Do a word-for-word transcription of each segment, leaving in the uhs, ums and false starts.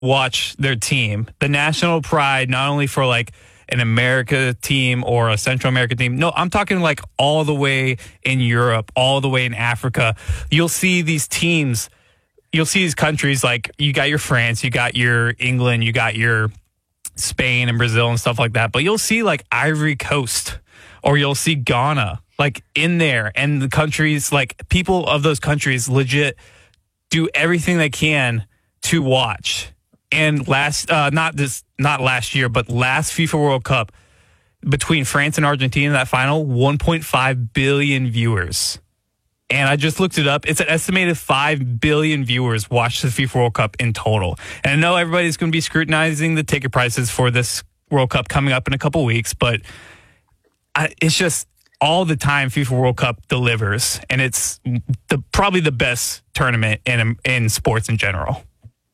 watch their team. The national pride, not only for like an America team or a Central America team. No, I'm talking like all the way in Europe, all the way in Africa. You'll see these teams, you'll see these countries like you got your France, you got your England, you got your Spain and Brazil and stuff like that. But you'll see like Ivory Coast or you'll see Ghana like in there, and the countries, like people of those countries legit do everything they can to watch. And last, uh, not this, not last year, but last FIFA World Cup between France and Argentina, that final, one point five billion viewers. And I just looked it up. It's an estimated five billion viewers watched the FIFA World Cup in total. And I know everybody's going to be scrutinizing the ticket prices for this World Cup coming up in a couple weeks, but I, it's just all the time FIFA World Cup delivers. And it's the probably the best tournament in in sports in general.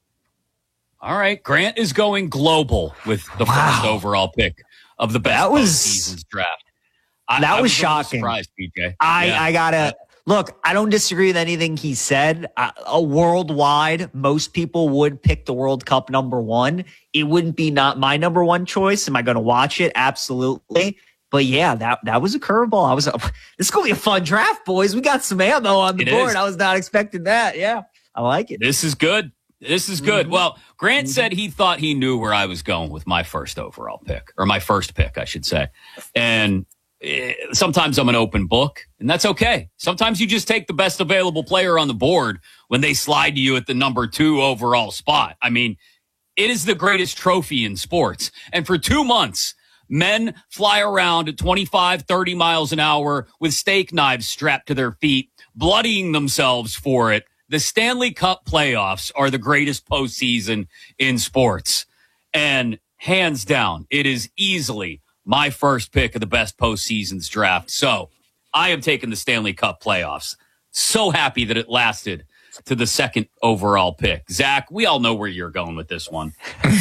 All right, Grant is going global with the wow. first overall pick of the best that was, season's draft. I, that I was, was shocking. Surprised, P J. I, yeah. I gotta look. I don't disagree with anything he said. Uh, a worldwide, most people would pick the World Cup number one. It wouldn't be not my number one choice. Am I going to watch it? Absolutely. But yeah, that that was a curveball. I was. Uh, this is gonna be a fun draft, boys. We got some ammo on the it board. Is. I was not expecting that. Yeah, I like it. This is good. This is good. Mm-hmm. Well, Grant mm-hmm. said he thought he knew where I was going with my first overall pick, or my first pick, I should say. And eh, sometimes I'm an open book, and that's okay. Sometimes you just take the best available player on the board when they slide to you at the number two overall spot. I mean, it is the greatest trophy in sports. And for two months, men fly around at twenty-five, thirty miles an hour with steak knives strapped to their feet, bloodying themselves for it. The Stanley Cup playoffs are the greatest postseason in sports. And hands down, it is easily my first pick of the best postseasons draft. So I am taking the Stanley Cup playoffs. So happy that it lasted to the second overall pick. Zach, we all know where you're going with this one.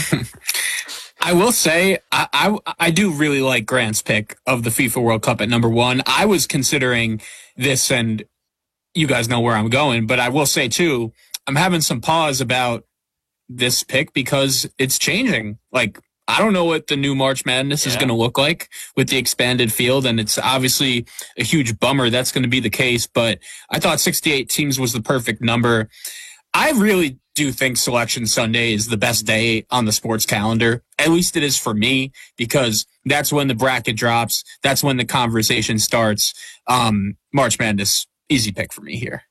I will say, I, I I do really like Grant's pick of the FIFA World Cup at number one. I was considering this, and you guys know where I'm going, but I will say, too, I'm having some pause about this pick because it's changing. Like, I don't know what the new March Madness yeah. is going to look like with the expanded field, and it's obviously a huge bummer that's going to be the case, but I thought sixty-eight teams was the perfect number. I really do think Selection Sunday is the best day on the sports calendar. At least it is for me, because that's when the bracket drops. That's when the conversation starts. Um, March Madness, easy pick for me here.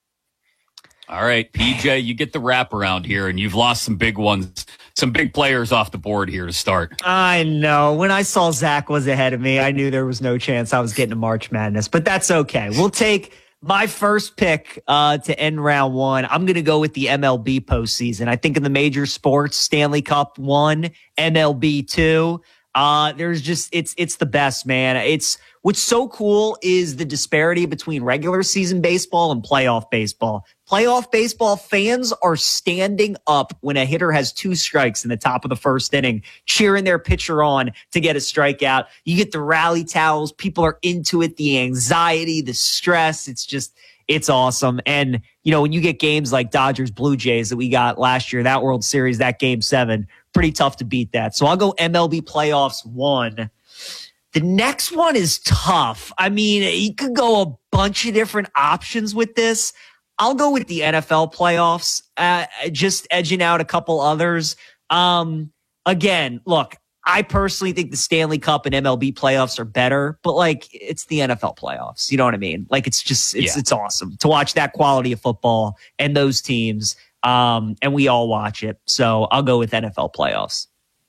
All right, P J, you get the wraparound here, and you've lost some big ones, some big players off the board here to start. I know. When I saw Zach was ahead of me, I knew there was no chance I was getting to March Madness, but that's okay. We'll take my first pick uh, to end round one. I'm going to go with the M L B postseason. I think in the major sports, Stanley Cup one, M L B two. Uh, there's just, it's, it's the best, man. It's, what's so cool is the disparity between regular season baseball and playoff baseball. Playoff baseball fans are standing up when a hitter has two strikes in the top of the first inning, cheering their pitcher on to get a strikeout. You get the rally towels. People are into it. The anxiety, the stress. It's just, it's awesome. And, you know, when you get games like Dodgers Blue Jays that we got last year, that World Series, that game seven, pretty tough to beat that. So I'll go M L B playoffs one. The next one is tough. I mean, you could go a bunch of different options with this. I'll go with the N F L playoffs, uh, just edging out a couple others. Um, again, look, I personally think the Stanley Cup and M L B playoffs are better, but like it's the N F L playoffs. You know what I mean? Like it's just, it's, yeah. it's awesome to watch that quality of football and those teams. Um, and we all watch it. So I'll go with N F L playoffs.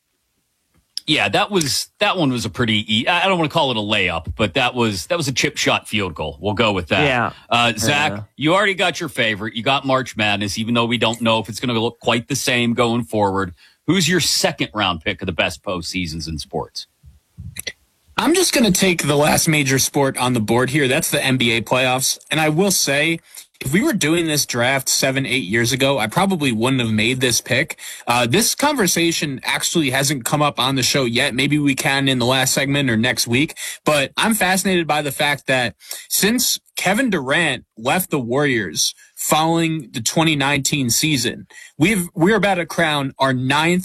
Yeah, that was that one was a pretty. E- I don't want to call it a layup, but that was that was a chip shot field goal. We'll go with that. Yeah, uh, Zach, yeah. you already got your favorite. You got March Madness, even though we don't know if it's going to look quite the same going forward. Who's your second round pick of the best postseasons in sports? I'm just going to take the last major sport on the board here. That's the N B A playoffs, and I will say if we were doing this draft seven, eight years ago, I probably wouldn't have made this pick. Uh, this conversation actually hasn't come up on the show yet. Maybe we can in the last segment or next week. But I'm fascinated by the fact that since Kevin Durant left the Warriors following the twenty nineteen season, we've, we're about to crown our ninth